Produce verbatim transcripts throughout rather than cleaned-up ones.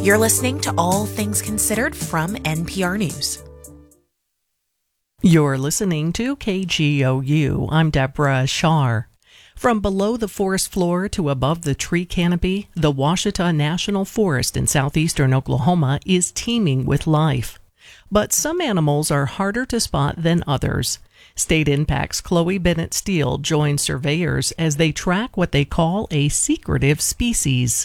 You're listening to All Things Considered from N P R News. You're listening to K G O U. I'm Deborah Shar. From below the forest floor to above the tree canopy, the Ouachita National Forest in southeastern Oklahoma is teeming with life. But some animals are harder to spot than others. State Impact's Chloe Bennett Steele joins surveyors as they track what they call a secretive species.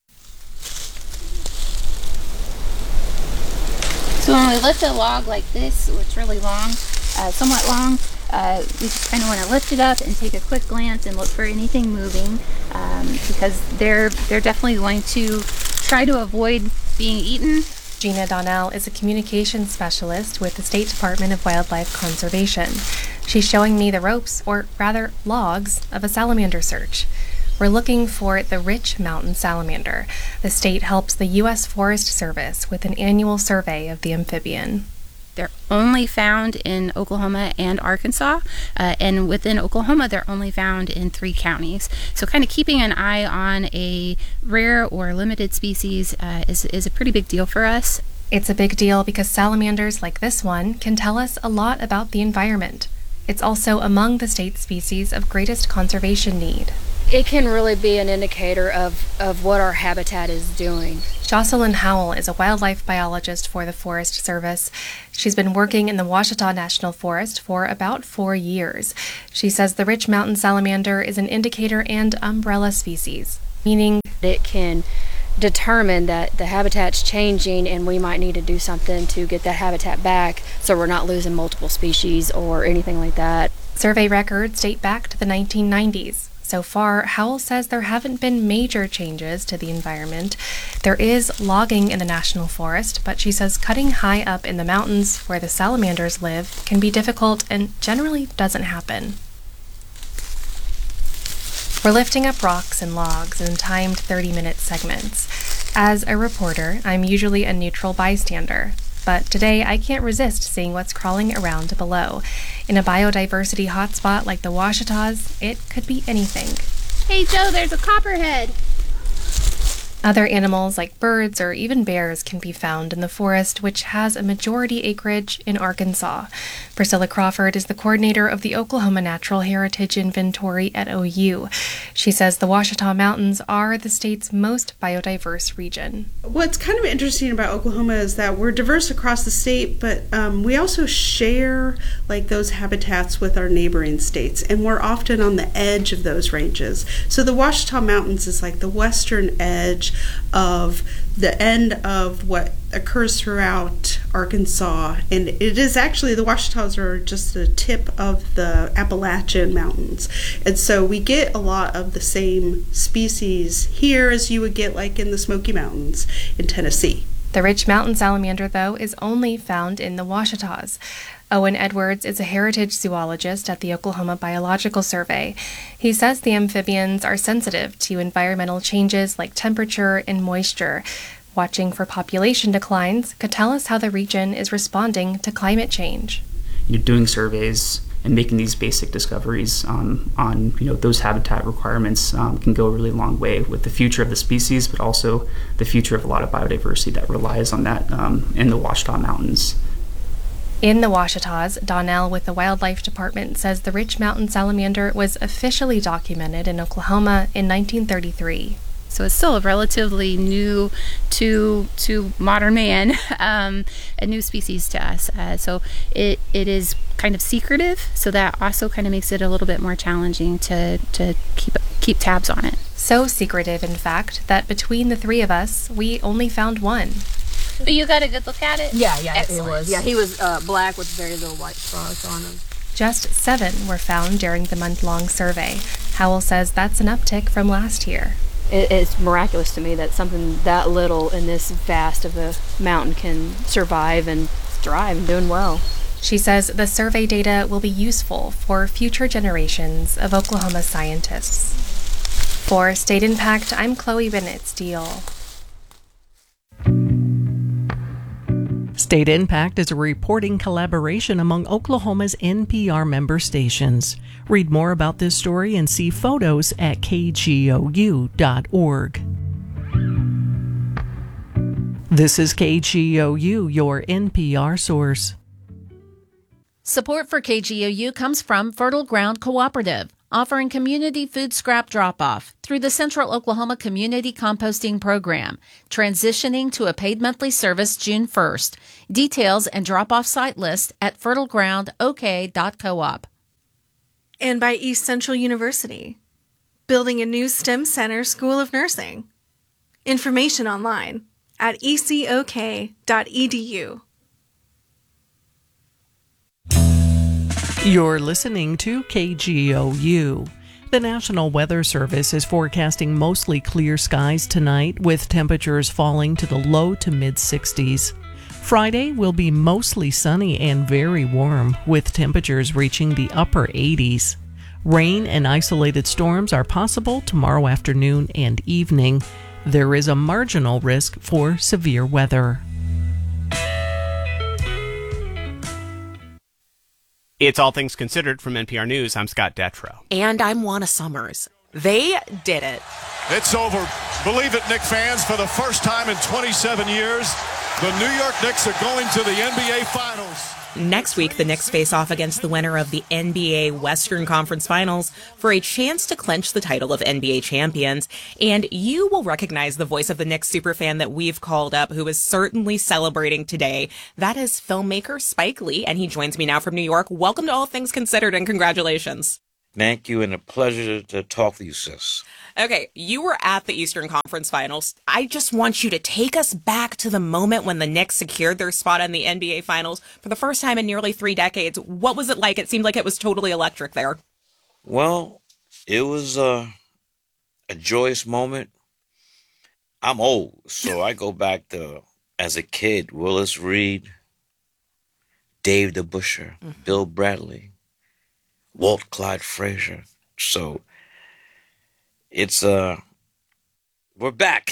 So when we lift a log like this, it's really long, uh, somewhat long, uh, we just kind of want to lift it up and take a quick glance and look for anything moving, um, because they're they're definitely going to try to avoid being eaten. Gina Donnell is a communications specialist with the State Department of Wildlife Conservation. She's showing me the ropes, or rather logs, of a salamander search. We're looking for the rich mountain salamander. The state helps the U S Forest Service with an annual survey of the amphibian. They're only found in Oklahoma and Arkansas, uh, and within Oklahoma, they're only found in three counties. So kind of keeping an eye on a rare or limited species uh, is, is a pretty big deal for us. It's a big deal because salamanders like this one can tell us a lot about the environment. It's also among the state's species of greatest conservation need. It can really be an indicator of, of what our habitat is doing. Jocelyn Howell is a wildlife biologist for the Forest Service. She's been working in the Ouachita National Forest for about four years. She says the rich mountain salamander is an indicator and umbrella species, meaning it can determine that the habitat's changing and we might need to do something to get that habitat back so we're not losing multiple species or anything like that. Survey records date back to the nineteen nineties. So far, Howell says there haven't been major changes to the environment. There is logging in the national forest, but she says cutting high up in the mountains where the salamanders live can be difficult and generally doesn't happen. We're lifting up rocks and logs in timed thirty-minute segments. As a reporter, I'm usually a neutral bystander. But today, I can't resist seeing what's crawling around below. In a biodiversity hotspot like the Ouachitas, it could be anything. Hey Joe, there's a copperhead! Other animals like birds or even bears can be found in the forest, which has a majority acreage in Arkansas. Priscilla Crawford is the coordinator of the Oklahoma Natural Heritage Inventory at O U. She says the Ouachita Mountains are the state's most biodiverse region. What's kind of interesting about Oklahoma is that we're diverse across the state, but um, we also share like those habitats with our neighboring states, and we're often on the edge of those ranges. So the Ouachita Mountains is like the western edge of the end of what occurs throughout Arkansas, and it is actually, the Ouachitas are just the tip of the Appalachian Mountains, and so we get a lot of the same species here as you would get like in the Smoky Mountains in Tennessee. The rich mountain salamander, though, is only found in the Ouachitas. Owen Edwards is a heritage zoologist at the Oklahoma Biological Survey. He says the amphibians are sensitive to environmental changes like temperature and moisture. Watching for population declines could tell us how the region is responding to climate change. You know, doing surveys and making these basic discoveries um, on you know those habitat requirements um, can go a really long way with the future of the species, but also the future of a lot of biodiversity that relies on that um, in the Ouachita Mountains. In the Ouachitas, Donnell with the Wildlife Department says the rich mountain salamander was officially documented in Oklahoma in nineteen thirty-three. So it's still a relatively new to to modern man, um, a new species to us. Uh, so it it is kind of secretive, so that also kind of makes it a little bit more challenging to, to keep keep tabs on it. So secretive, in fact, that between the three of us, we only found one. But you got a good look at it? Yeah, yeah, Excellent. it was. Yeah, he was uh, black with very little white spots on him. Just seven were found during the month-long survey. Howell says that's an uptick from last year. It, it's miraculous to me that something that little in this vast of a mountain can survive and thrive and doing well. She says the survey data will be useful for future generations of Oklahoma scientists. For State Impact, I'm Chloe Bennett Steele. State Impact is a reporting collaboration among Oklahoma's N P R member stations. Read more about this story and see photos at k g o u dot org. This is K G O U, your N P R source. Support for K G O U comes from Fertile Ground Cooperative, offering community food scrap drop-off through the Central Oklahoma Community Composting Program, transitioning to a paid monthly service June first. Details and drop-off site list at fertile ground o k dot coop. And by East Central University, building a new STEM Center School of Nursing. Information online at e c o k dot e d u. You're listening to K G O U. The National Weather Service is forecasting mostly clear skies tonight, with temperatures falling to the low to mid sixties. Friday will be mostly sunny and very warm, with temperatures reaching the upper eighties. Rain and isolated storms are possible tomorrow afternoon and evening. There is a marginal risk for severe weather. It's All Things Considered from N P R News. I'm Scott Detrow. And I'm Juana Summers. They did it. It's over. Believe it, Knicks fans, for the first time in twenty-seven years, the New York Knicks are going to the N B A Finals. Next week, the Knicks face off against the winner of the N B A Western Conference Finals for a chance to clinch the title of N B A champions. And you will recognize the voice of the Knicks superfan that we've called up, who is certainly celebrating today. That is filmmaker Spike Lee, and he joins me now from New York. Welcome to All Things Considered, and congratulations. Thank you, and a pleasure to talk to you, sis. Okay, you were at the Eastern Conference Finals. I just want you to take us back to the moment when the Knicks secured their spot in the N B A Finals for the first time in nearly three decades. What was it like? It seemed like it was totally electric there. Well, it was uh, a joyous moment. I'm old, so I go back to, as a kid, Willis Reed, Dave DeBusschere, mm-hmm. Bill Bradley, Walt Clyde Frazier. So it's, uh, we're back.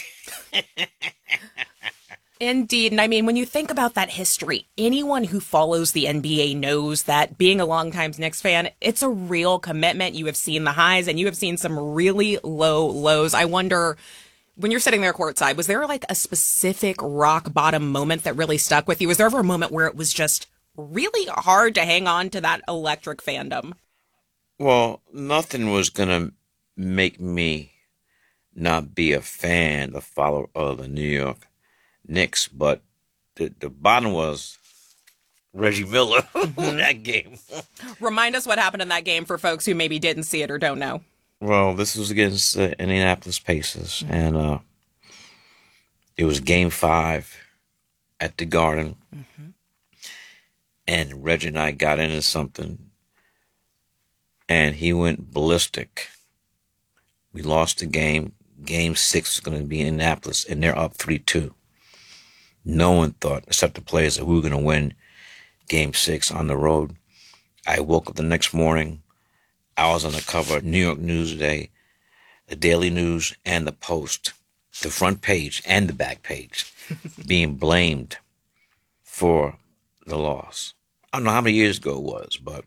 Indeed. And I mean, when you think about that history, anyone who follows the N B A knows that being a longtime Knicks fan, it's a real commitment. You have seen the highs and you have seen some really low lows. I wonder, when you're sitting there courtside, was there like a specific rock bottom moment that really stuck with you? Was there ever a moment where it was just really hard to hang on to that electric fandom? Well, nothing was going to make me not be a fan, a follower of the New York Knicks, but the, the bottom was Reggie Miller in that game. Remind us what happened in that game for folks who maybe didn't see it or don't know. Well, this was against the Indianapolis Pacers, and uh, it was game five at the Garden, mm-hmm. and Reggie and I got into something, and he went ballistic. We lost the game. Game six was going to be in Indianapolis, and they're up three two. No one thought, except the players, that we were going to win game six on the road. I woke up the next morning. I was on the cover of New York Newsday, the Daily News, and the Post, the front page and the back page, being blamed for the loss. I don't know how many years ago it was, but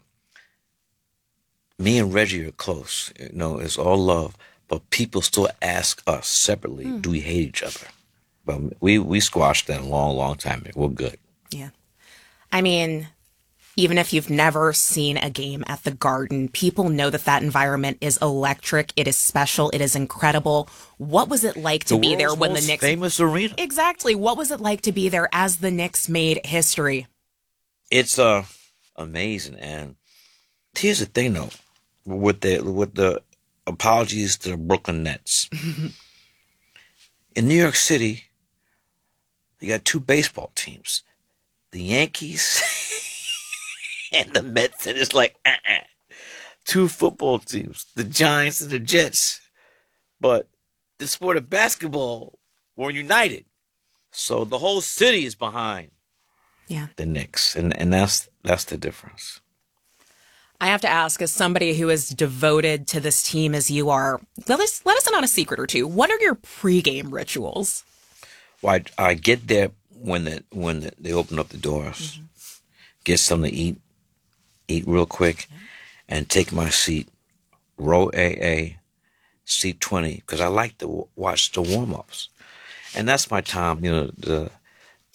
me and Reggie are close. You know, it's all love. But people still ask us separately, mm. do we hate each other? But we, we squashed that a long, long time ago. We're good. Yeah. I mean, even if you've never seen a game at the Garden, people know that that environment is electric. It is special. It is incredible. What was it like to the be there when most the Knicks... famous arena. Exactly. What was it like to be there as the Knicks made history? It's uh, amazing. And here's the thing, though, with the with the apologies to the Brooklyn Nets. In New York City, you got two baseball teams, the Yankees and the Mets, and it's like, uh-uh. Two football teams, the Giants and the Jets. But the sport of basketball were united. So the whole city is behind yeah. the Knicks, and, and that's that's the difference. I have to ask, as somebody who is devoted to this team as you are, let us, let us in on a secret or two. What are your pregame rituals? Well, I, I get there when the, when the, they open up the doors, mm-hmm. get something to eat, eat real quick, yeah. and take my seat, row A A, seat twenty, because I like to w- watch the warm-ups. And that's my time, you know, the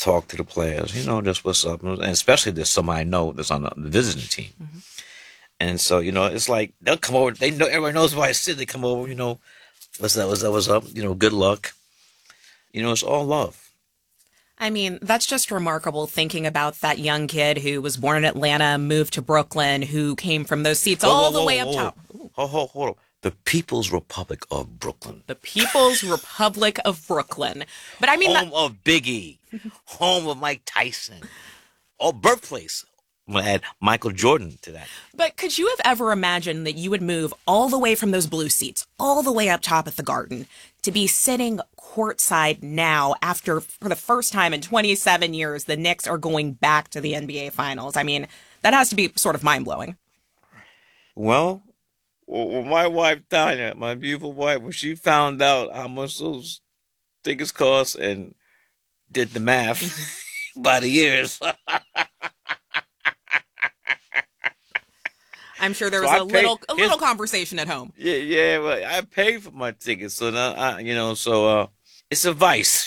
talk to the players, you know, just what's up. And especially if there's somebody I know that's on the, the visiting team. Mm-hmm. And so, you know, it's like they'll come over. They know everybody knows where I sit. They come over, you know, what's that, what's that, what's up? You know, good luck. You know, it's all love. I mean, that's just remarkable thinking about that young kid who was born in Atlanta, moved to Brooklyn, who came from those seats whoa, all whoa, the way whoa, up whoa. top. Hold, hold, hold on. The People's Republic of Brooklyn. The People's Republic of Brooklyn. But I mean, home that- of Biggie, home of Mike Tyson, or birthplace. I'm going to add Michael Jordan to that. But could you have ever imagined that you would move all the way from those blue seats, all the way up top at the Garden, to be sitting courtside now after, for the first time in twenty-seven years, the Knicks are going back to the N B A Finals? I mean, that has to be sort of mind-blowing. Well, well, my wife, Tanya, my beautiful wife, when she found out how much those tickets cost and did the math by the years... I'm sure there was so a paid, little a little conversation at home. Yeah, yeah. Well, I paid for my tickets, so now I, you know, so uh, it's a vice.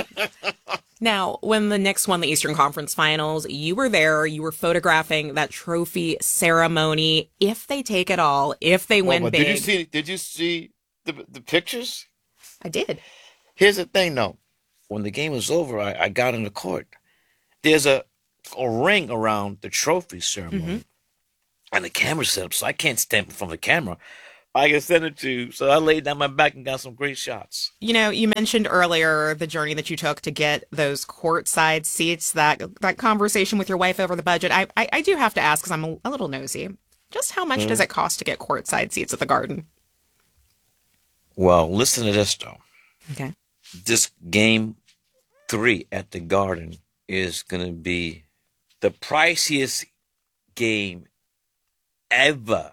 Now, when the Knicks won the Eastern Conference Finals, you were there. You were photographing that trophy ceremony. If they take it all, if they win well, big, did you see? Did you see the the pictures? I did. Here's the thing, though. When the game was over, I, I got in the court. There's a a ring around the trophy ceremony. Mm-hmm. And the camera set up, so I can't stand from the camera. I can send it to you. So I laid down my back and got some great shots. You know, you mentioned earlier the journey that you took to get those courtside seats, that that conversation with your wife over the budget. I I, I do have to ask, because I'm a, a little nosy. Just how much mm. does it cost to get courtside seats at the Garden? Well, listen to this, though. Okay. This game three at the Garden is going to be the priciest game ever,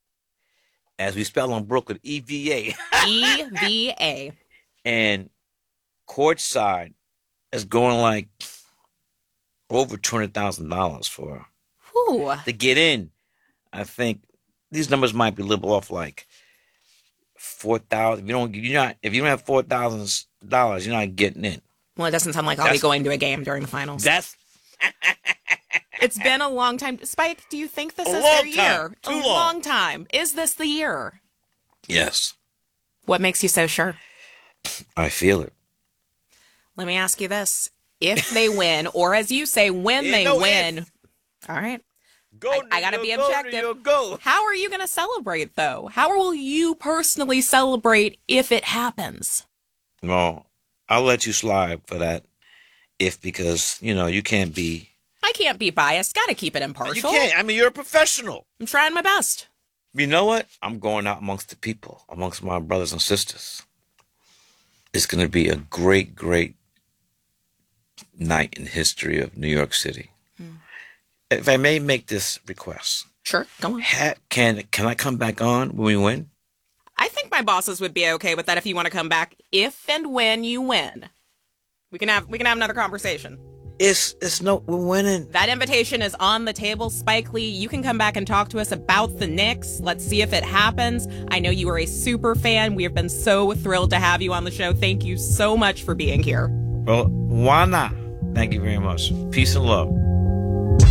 as we spell on Brooklyn, E V A. E V A. And courtside is going like over two hundred thousand dollars for Whew. to get in. I think these numbers might be a little off, like four thousand. If you don't, you're not. If you don't have four thousand dollars, you're not getting in. Well, it doesn't sound like I'll that's, be going to a game during the finals. That's. It's been a long time. Spike, do you think this a is long their time. year? Too a long. long time. Is this the year? Yes. What makes you so sure? I feel it. Let me ask you this. If they win, or as you say, when Yeah, they no win. if. All right. Go, I, I got to be go, objective. Go. How are you going to celebrate, though? How will you personally celebrate if it happens? Well, I'll let you slide for that. If, because, you know, you can't be. I can't be biased. Got to keep it impartial. You can't. I mean, you're a professional. I'm trying my best. You know what? I'm going out amongst the people, amongst my brothers and sisters. It's going to be a great, great night in history of New York City. Hmm. If I may make this request. Sure, go on. Ha- can, can I come back on when we win? I think my bosses would be okay with that if you want to come back if and when you win. We can have we can have another conversation. It's it's no we're winning. That invitation is on the table, Spike Lee. You can come back and talk to us about the Knicks. Let's see if it happens. I know you are a super fan. We have been so thrilled to have you on the show. Thank you so much for being here. Well, why not? Thank you very much. Peace and love.